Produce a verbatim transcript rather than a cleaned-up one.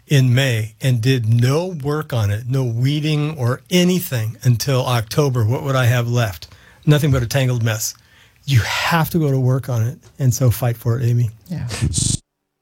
in May and did no work on it, no weeding or anything until October, what would I have left? Nothing but a tangled mess. You have to go to work on it, and so fight for it, Amy. Yeah.